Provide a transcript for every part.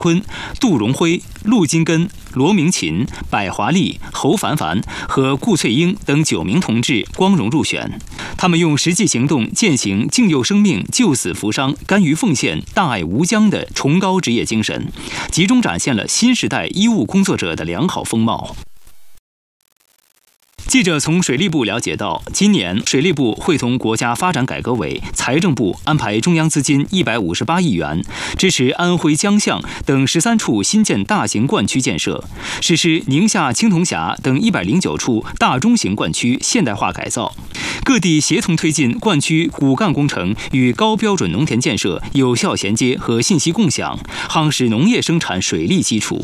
坤、杜荣辉、陆金根、罗明琴、百华丽、侯凡凡和顾翠英等9名同志光荣入选。他们用实际行动践行敬佑生命、救死扶伤、甘于奉献、大爱无疆的崇高职业精神，集中展现了新时代医务工作者的良好风貌。记者从水利部了解到，今年水利部会同国家发展改革委、财政部安排中央资金158亿元，支持安徽江象等13处新建大型灌区建设，实施宁夏青铜峡等109处大中型灌区现代化改造。各地协同推进灌区骨干工程与高标准农田建设有效衔接和信息共享，夯实农业生产水利基础。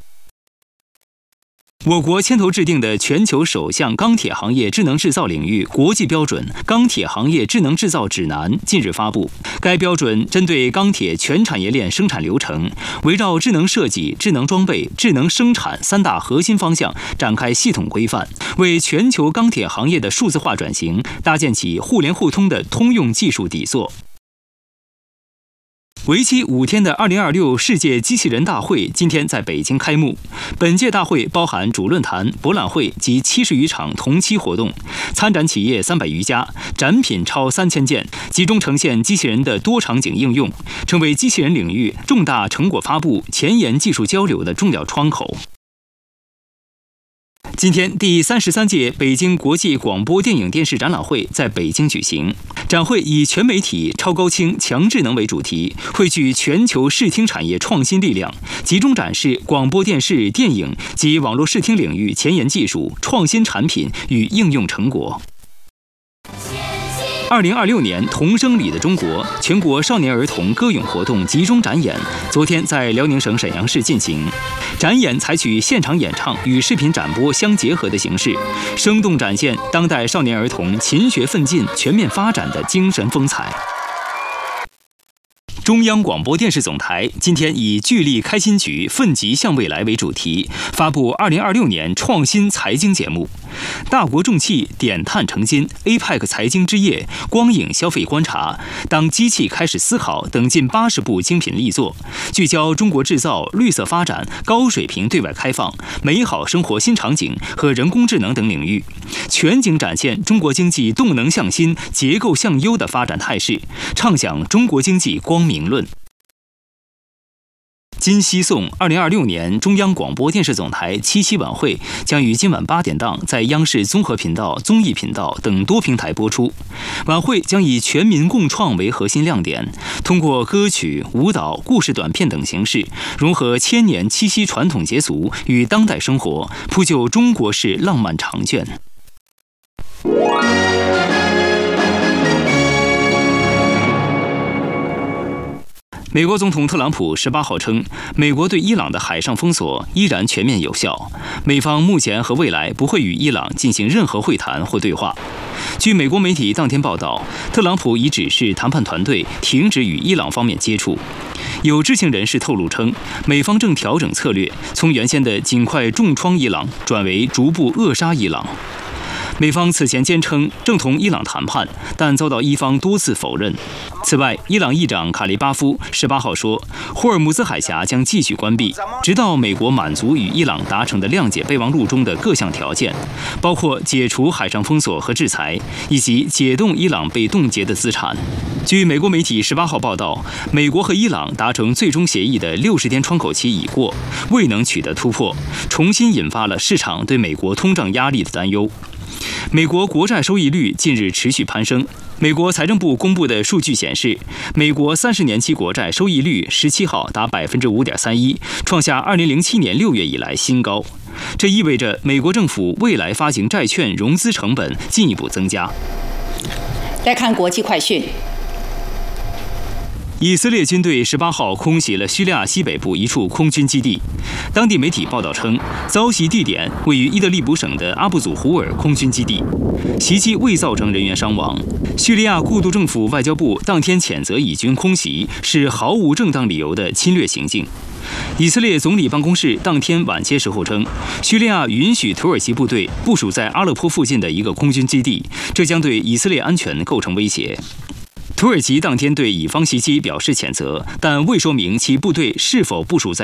我国牵头制定的全球首项钢铁行业智能制造领域国际标准《钢铁行业智能制造指南》近日发布。该标准针对钢铁全产业链生产流程，围绕智能设计、智能装备、智能生产3大核心方向展开系统规范，为全球钢铁行业的数字化转型搭建起互联互通的通用技术底座。为期5天的2026世界机器人大会今天在北京开幕。本届大会包含主论坛、博览会及70余场同期活动，参展企业300余家，展品超3000件，集中呈现机器人的多场景应用，成为机器人领域重大成果发布、前沿技术交流的重要窗口。今天，第33届北京国际广播电影电视展览会在北京举行。展会以全媒体、超高清、强智能为主题，汇聚全球视听产业创新力量，集中展示广播电视、电影及网络视听领域前沿技术、创新产品与应用成果。2026年童声里的中国全国少年儿童歌咏活动集中展演昨天在辽宁省沈阳市进行。展演采取现场演唱与视频展播相结合的形式，生动展现当代少年儿童勤学奋进、全面发展的精神风采。中央广播电视总台今天以“聚力开新局，奋楫向未来”为主题，发布2026年创新财经节目。大国重器点碳成金、APEC 财经之夜、光影消费观察、当机器开始思考等近80部精品力作，聚焦中国制造、绿色发展、高水平对外开放、美好生活新场景和人工智能等领域，全景展现中国经济动能向新、结构向优的发展态势，畅想中国经济光明论。今夕颂2026年中央广播电视总台7夕晚会将于今晚8点档在央视综合频道、综艺频道等多平台播出。晚会将以全民共创为核心亮点，通过歌曲、舞蹈、故事短片等形式，融合千年七夕传统节俗与当代生活，铺就中国式浪漫长卷。美国总统特朗普18号称，美国对伊朗的海上封锁依然全面有效，美方目前和未来不会与伊朗进行任何会谈或对话。据美国媒体当天报道，特朗普已指示谈判团队停止与伊朗方面接触。有知情人士透露称，美方正调整策略，从原先的尽快重创伊朗转为逐步扼杀伊朗。美方此前坚称正同伊朗谈判，但遭到伊方多次否认。此外，伊朗议长卡利巴夫18号说，霍尔木兹海峡将继续关闭，直到美国满足与伊朗达成的谅解备忘录中的各项条件，包括解除海上封锁和制裁，以及解冻伊朗被冻结的资产。据美国媒体18号报道，美国和伊朗达成最终协议的60天窗口期已过，未能取得突破，重新引发了市场对美国通胀压力的担忧。美国国债收益率近日持续攀升。美国财政部公布的数据显示，美国30年期国债收益率17号达 5.31%， 创下2007年6月以来新高。这意味着美国政府未来发行债券融资成本进一步增加。 再看国际快讯。 以色列军队18号空袭了叙利亚西北部一处空军基地，当地媒体报道称，遭袭地点位于伊德利卜省的阿布祖胡尔空军基地，袭击未造成人员伤亡。叙利亚过渡政府外交部当天谴责以军空袭是毫无正当理由的侵略行径。以色列总理办公室当天晚些时候称，叙利亚允许土耳其部队部署在阿勒颇附近的一个空军基地，这将对以色列安全构成威胁。土耳其当天对以方袭击表示谴责，但未说明其部队是否部署在